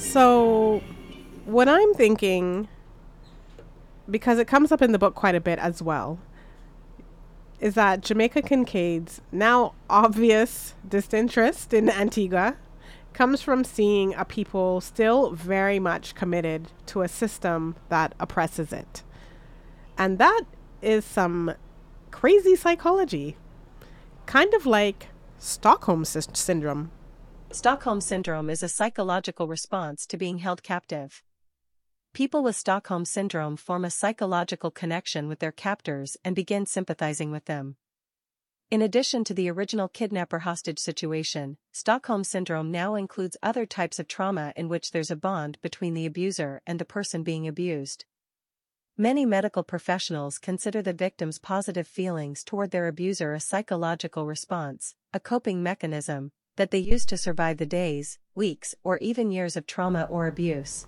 So, what I'm thinking, because it comes up in the book quite a bit as well, is that Jamaica Kincaid's now obvious disinterest in Antigua comes from seeing a people still very much committed to a system that oppresses it. And that is some crazy psychology, kind of like Stockholm syndrome. Stockholm Syndrome is a psychological response to being held captive. People with Stockholm Syndrome form a psychological connection with their captors and begin sympathizing with them. In addition to the original kidnapper-hostage situation, Stockholm Syndrome now includes other types of trauma in which there's a bond between the abuser and the person being abused. Many medical professionals consider the victim's positive feelings toward their abuser a psychological response, a coping mechanism, that they use to survive the days, weeks, or even years of trauma or abuse.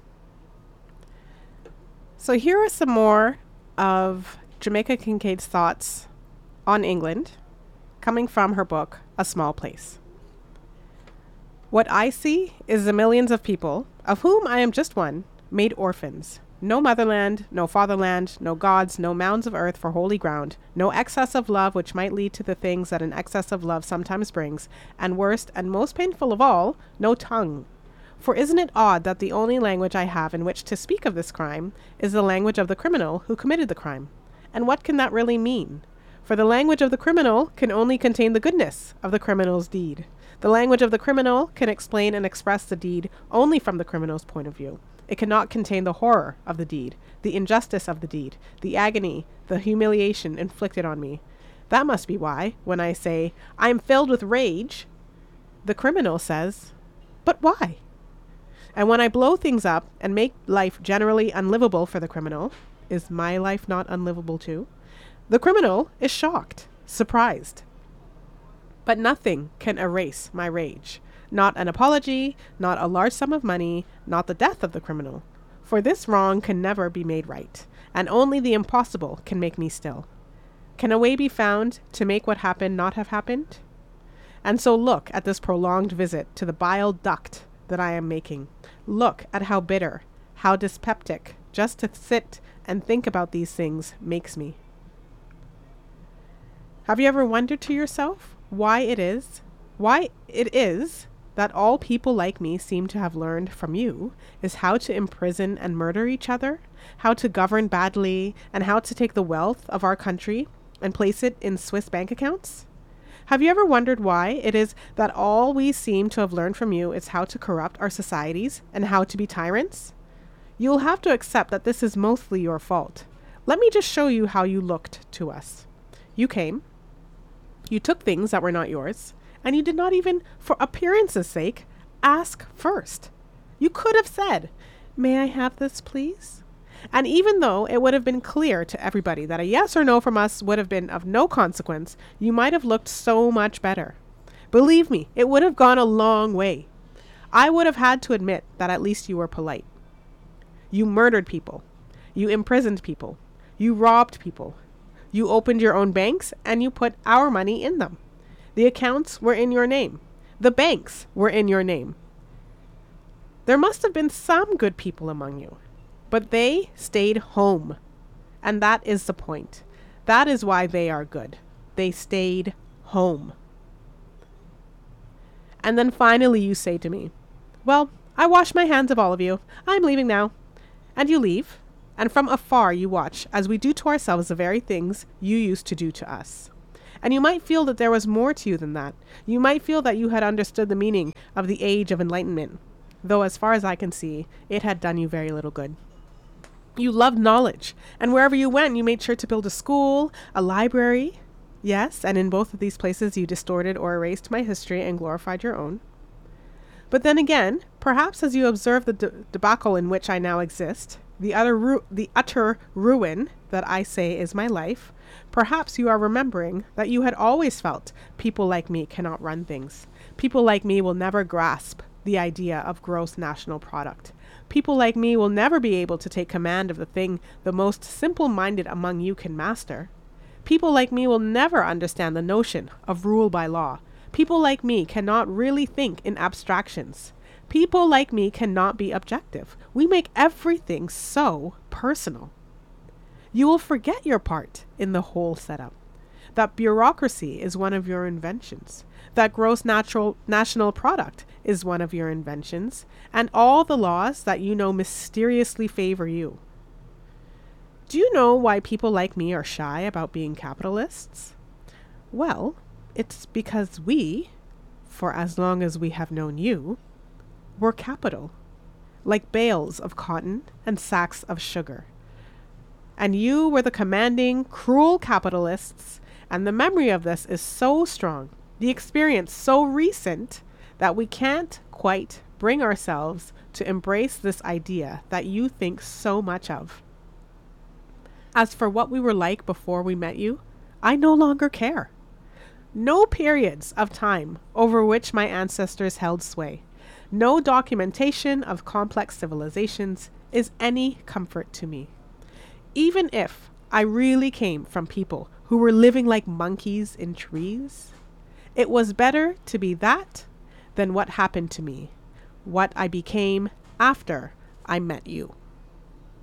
So here are some more of Jamaica Kincaid's thoughts on England, coming from her book, A Small Place. What I see is the millions of people, of whom I am just one, made orphans. No motherland, no fatherland, no gods, no mounds of earth for holy ground, no excess of love which might lead to the things that an excess of love sometimes brings, and worst and most painful of all, no tongue. For isn't it odd that the only language I have in which to speak of this crime is the language of the criminal who committed the crime? And what can that really mean? For the language of the criminal can only contain the goodness of the criminal's deed. The language of the criminal can explain and express the deed only from the criminal's point of view. It cannot contain the horror of the deed, the injustice of the deed, the agony, the humiliation inflicted on me. That must be why, when I say, I am filled with rage, the criminal says, but why? And when I blow things up and make life generally unlivable for the criminal, is my life not unlivable too? The criminal is shocked, surprised. But nothing can erase my rage. Not an apology, not a large sum of money, not the death of the criminal. For this wrong can never be made right, and only the impossible can make me still. Can a way be found to make what happened not have happened? And so look at this prolonged visit to the bile duct that I am making. Look at how bitter, how dyspeptic, just to sit and think about these things makes me. Have you ever wondered to yourself why it is that all people like me seem to have learned from you is how to imprison and murder each other, how to govern badly, and how to take the wealth of our country and place it in Swiss bank accounts? Have you ever wondered why it is that all we seem to have learned from you is how to corrupt our societies and how to be tyrants? You'll have to accept that this is mostly your fault. Let me just show you how you looked to us. You came, you took things that were not yours, and you did not even, for appearance's sake, ask first. You could have said, may I have this, please? And even though it would have been clear to everybody that a yes or no from us would have been of no consequence, you might have looked so much better. Believe me, it would have gone a long way. I would have had to admit that at least you were polite. You murdered people. You imprisoned people. You robbed people. You opened your own banks and you put our money in them. The accounts were in your name. The banks were in your name. There must have been some good people among you. But they stayed home. And that is the point. That is why they are good. They stayed home. And then finally you say to me, well, I wash my hands of all of you. I'm leaving now. And you leave. And from afar you watch as we do to ourselves the very things you used to do to us. And you might feel that there was more to you than that. You might feel that you had understood the meaning of the age of enlightenment. Though as far as I can see, it had done you very little good. You loved knowledge, and wherever you went, you made sure to build a school, a library. Yes, and in both of these places you distorted or erased my history and glorified your own. But then again, perhaps as you observe the debacle in which I now exist, the utter ruin that I say is my life, perhaps you are remembering that you had always felt people like me cannot run things. People like me will never grasp the idea of gross national product. People like me will never be able to take command of the thing the most simple-minded among you can master. People like me will never understand the notion of rule by law. People like me cannot really think in abstractions. People like me cannot be objective. We make everything so personal. You will forget your part in the whole setup. That bureaucracy is one of your inventions. That gross national product is one of your inventions. And all the laws that you know mysteriously favor you. Do you know why people like me are shy about being capitalists? Well, it's because we, for as long as we have known you, were capital, like bales of cotton and sacks of sugar. And you were the commanding, cruel capitalists, and the memory of this is so strong, the experience so recent, that we can't quite bring ourselves to embrace this idea that you think so much of. As for what we were like before we met you, I no longer care. No periods of time over which my ancestors held sway, no documentation of complex civilizations is any comfort to me. Even if I really came from people who were living like monkeys in trees, it was better to be that than what happened to me, what I became after I met you.